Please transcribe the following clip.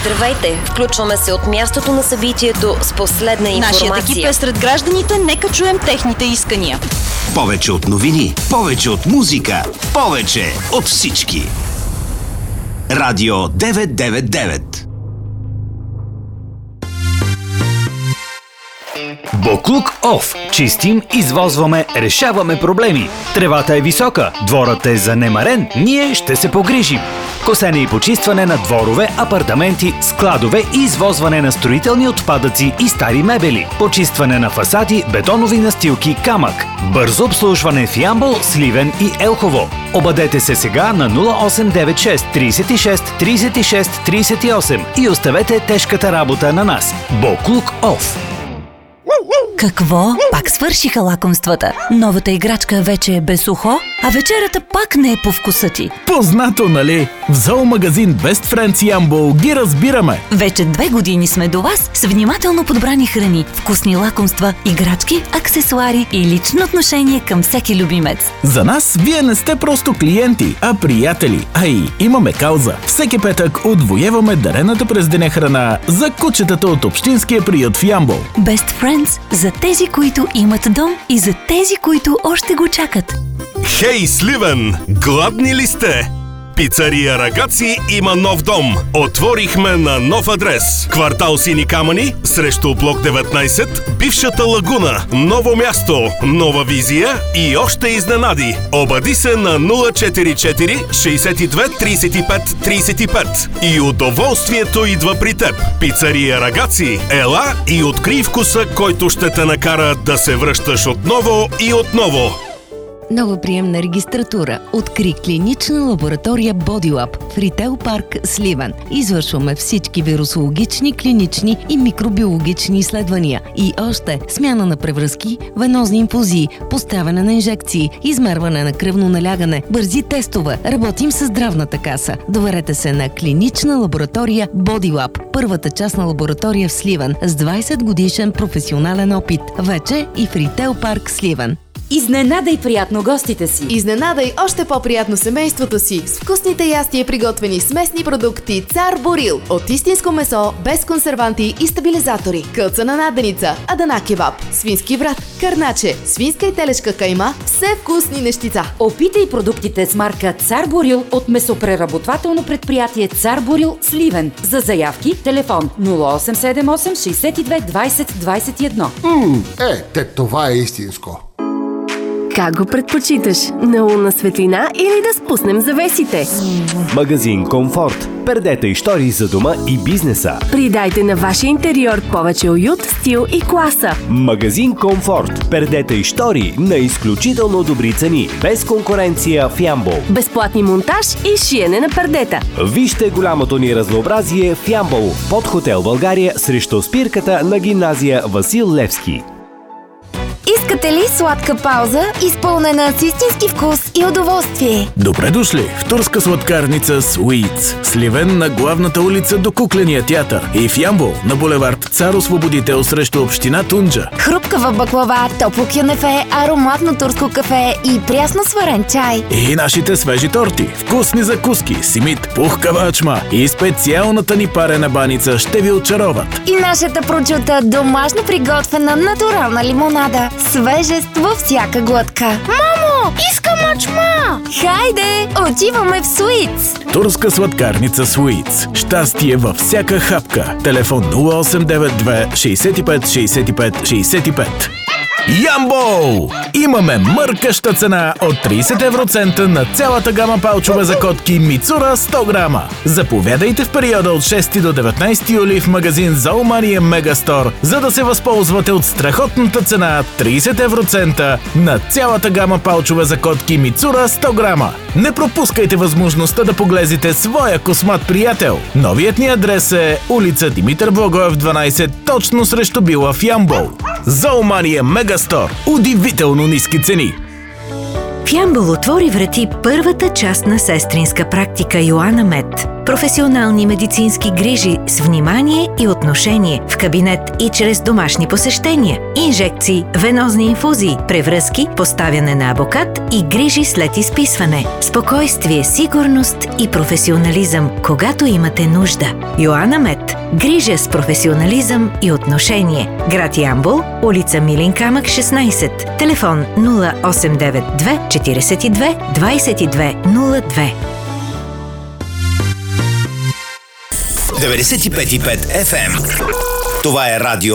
Здравейте! Включваме се от мястото на събитието с последна информация. Нашият екип е сред гражданите, нека чуем техните искания. Повече от новини, повече от музика, повече от всички. Радио 999. Боклук Оф. Чистим, извозваме, решаваме проблеми. Тревата е висока, дворът е занемарен, ние ще се погрижим. Косене и почистване на дворове, апартаменти, складове и извозване на строителни отпадъци и стари мебели. Почистване на фасади, бетонови настилки, камък. Бързо обслужване в Ямбол, Сливен и Елхово. Обадете се сега на 0896 36 36 38 и оставете тежката работа на нас. Боклук Оф. Какво? Пак свършиха лакомствата. Новата играчка вече е без ухо, а вечерята пак не е по вкуса ти. Познато, нали? В зоомагазин Best Friends Ямбол ги разбираме. Вече 2 години сме до вас с внимателно подбрани храни, вкусни лакомства, играчки, аксесуари и лично отношение към всеки любимец. За нас вие не сте просто клиенти, а приятели. А и имаме кауза. Всеки петък отвоеваме дарената през деня храна за кучетата от общинския приют в Ямбол. Best Friends за тези, които имат дом и за тези, които още го чакат. Хей, Сливен! Гладни ли сте? Пицария Рагаци има нов дом. Отворихме на нов адрес. Квартал Сини камъни, срещу блок 19, бившата лагуна. Ново място, нова визия и още изненади. Обади се на 044 62 35 35 и удоволствието идва при теб. Пицария Рагаци, ела и открий вкуса, който ще те накара да се връщаш отново и отново. Нова приемна регистратура. Откри клинична лаборатория BodyLab в Ритейл парк Сливен. Извършваме всички вирусологични, клинични и микробиологични изследвания. И още смяна на превръзки, венозни инфузии, поставяне на инжекции, измерване на кръвно налягане, бързи тестове. Работим с здравната каса. Доверете се на клинична лаборатория BodyLab. Първата частна лаборатория в Сливен с 20 годишен професионален опит. Вече и в Ритейл парк Сливен. Изненадай приятно гостите си. Изненадай още по-приятно семейството си с вкусните ястия, приготвени с местни продукти Цар Борил. От истинско месо, без консерванти и стабилизатори. Кълцана наденица, адана кебаб, свински врат, карначе, свинска и телешка кайма, все вкусни нещица. Опитай продуктите с марка Цар Борил от месопреработвателно предприятие Цар Борил Сливен. За заявки телефон 0878 62 20 21. Това е истинско. Как го предпочиташ? На лунна светлина или да спуснем завесите? Магазин Комфорт. Пердета и штори за дома и бизнеса. Придайте на вашия интериор повече уют, стил и класа. Магазин Комфорт. Пердета и штори на изключително добри цени. Без конкуренция в Ямбол. Безплатни монтаж и шиене на пердета. Вижте голямото ни разнообразие в Ямбол. Под хотел България срещу спирката на гимназия Васил Левски. Искате ли сладка пауза, изпълнена с истински вкус и удоволствие? Добре дошли в турска сладкарница Sweets. Сливен на главната улица до Кукления театър и в Ямбол на булевард Цар Освободител срещу община Тунджа. Хрупкава баклава, топло кюнефе, ароматно турско кафе и прясно сварен чай. И нашите свежи торти, вкусни закуски, симит, пухкава ачма и специалната ни парена баница ще ви очароват. И нашата прочута домашно приготвена натурална лимонада. Свежест във всяка глътка. Мамо, искам ачма! Хайде, отиваме в Sweets! Турска сладкарница Sweets. Щастие във всяка хапка. Телефон 0892 65 65 65. Ямбол! Имаме мъркаща цена от 30 евроцента на цялата гама палчове за котки Мицура 100 грама. Заповядайте в периода от 6 до 19 юли в магазин Зоомания Мегастор, за да се възползвате от страхотната цена 30 евроцента на цялата гама палчове за котки Мицура 100 грама. Не пропускайте възможността да поглезите своя космат приятел. Новият ни адрес е улица Димитър Благоев 12, точно срещу Била в Ямбол. Зоомания Мегастор. Удивително ниски цени. В Ямбол отвори врати първата частна сестринска практика Йоана Мед. Професионални медицински грижи с внимание и отношение в кабинет и чрез домашни посещения. Инжекции, венозни инфузии, превръзки, поставяне на абокат и грижи след изписване. Спокойствие, сигурност и професионализъм, когато имате нужда. Йоана Мед. Грижа с професионализъм и отношение. Град Ямбол, улица Милин камък 16. Телефон 0892 42 22 02. 95,5 FM. Това е радио